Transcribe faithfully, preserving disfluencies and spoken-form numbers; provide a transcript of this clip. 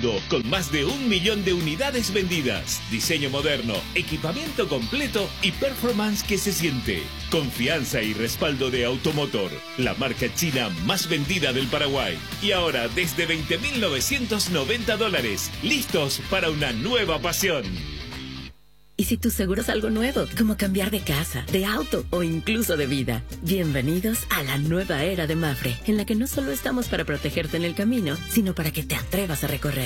mundo, con más de un millón de unidades vendidas. Diseño moderno, equipamiento completo y performance que se siente. Confianza y respaldo de Automotor, la marca china más vendida del Paraguay. Y ahora desde veinte mil novecientos noventa dólares, listos para una nueva pasión. ¿Y si tu seguro es algo nuevo, como cambiar de casa, de auto o incluso de vida? Bienvenidos a la nueva era de Mapfre, en la que no solo estamos para protegerte en el camino, sino para que te atrevas a recorrer.